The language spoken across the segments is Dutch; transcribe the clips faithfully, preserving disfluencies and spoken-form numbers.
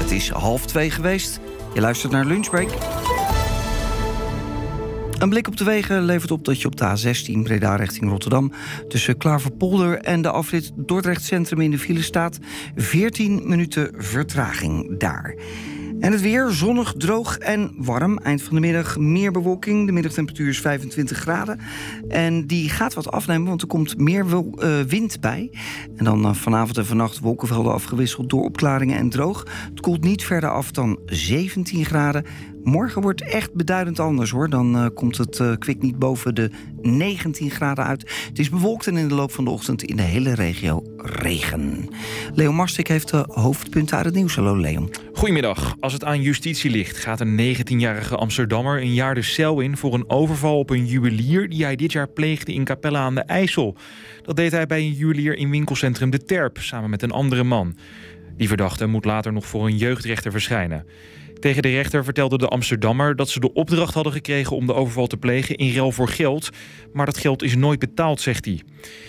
Het is half twee geweest. Je luistert naar Lunchbreak. Een blik op de wegen levert op dat je op de A zestien Breda richting Rotterdam... tussen Klaverpolder en de afrit Dordrecht Centrum in de file staat. veertien minuten vertraging daar. En het weer, zonnig, droog en warm. Eind van de middag meer bewolking. De middagtemperatuur is vijfentwintig graden. En die gaat wat afnemen, want er komt meer uh, wind bij. En dan uh, vanavond en vannacht wolkenvelden afgewisseld door opklaringen en droog. Het koelt niet verder af dan zeventien graden. Morgen wordt echt beduidend anders, hoor. Dan uh, komt het uh, kwik niet boven de negentien graden uit. Het is bewolkt en in de loop van de ochtend in de hele regio regen. Leon Marstik heeft de hoofdpunten uit het nieuws. Hallo, Leon. Goedemiddag. Als het aan justitie ligt, gaat een negentienjarige Amsterdammer een jaar de cel in voor een overval op een juwelier die hij dit jaar pleegde in Capelle aan de IJssel. Dat deed hij bij een juwelier in winkelcentrum De Terp, samen met een andere man. Die verdachte moet later nog voor een jeugdrechter verschijnen. Tegen de rechter vertelde de Amsterdammer dat ze de opdracht hadden gekregen om de overval te plegen in ruil voor geld. Maar dat geld is nooit betaald, zegt hij.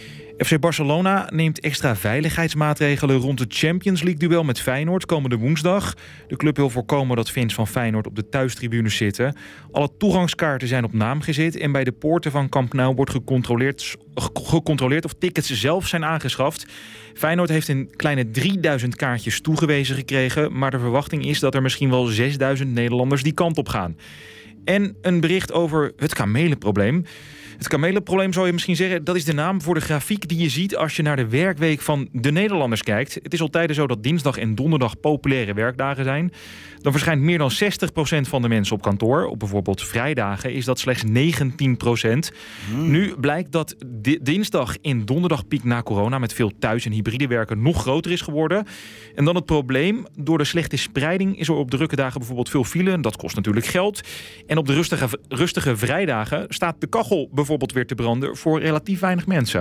F C Barcelona neemt extra veiligheidsmaatregelen rond het Champions League-duel met Feyenoord komende woensdag. De club wil voorkomen dat fans van Feyenoord op de thuistribunes zitten. Alle toegangskaarten zijn op naam gezet en bij de poorten van Camp Nou wordt gecontroleerd, gecontroleerd of tickets zelf zijn aangeschaft. Feyenoord heeft een kleine drieduizend kaartjes toegewezen gekregen, maar de verwachting is dat er misschien wel zesduizend Nederlanders die kant op gaan. En een bericht over het kamelenprobleem. Het kamelenprobleem zou je misschien zeggen, dat is de naam voor de grafiek die je ziet als je naar de werkweek van de Nederlanders kijkt. Het is al tijden zo dat dinsdag en donderdag populaire werkdagen zijn. Dan verschijnt meer dan zestig procent van de mensen op kantoor. Op bijvoorbeeld vrijdagen is dat slechts negentien procent. Hmm. Nu blijkt dat di- dinsdag en donderdag piek na corona met veel thuis- en hybride werken nog groter is geworden. En dan het probleem, door de slechte spreiding is er op drukke dagen bijvoorbeeld veel file. Dat kost natuurlijk geld. En op de rustige, rustige vrijdagen staat de kachel bijvoorbeeld weer te branden voor relatief weinig mensen.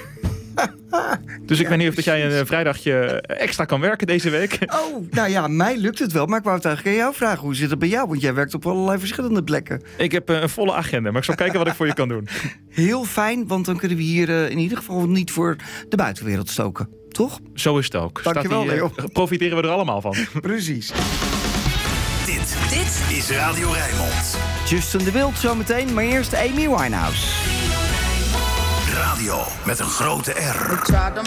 Dus ik ja, weet niet of dat jij een vrijdagje extra kan werken deze week. Oh, nou ja, mij lukt het wel. Maar ik wou het eigenlijk aan jou vragen. Hoe zit het bij jou? Want jij werkt op allerlei verschillende plekken. Ik heb een volle agenda, maar ik zal kijken wat ik voor je kan doen. Heel fijn, want dan kunnen we hier uh, in ieder geval niet voor de buitenwereld stoken. Toch? Zo is het ook. Dankjewel, Leo. Uh, profiteren we er allemaal van. Precies. Dit, dit is Radio Rijnmond. Justin de Wild zometeen, maar eerst Amy Winehouse. Radio met een grote R.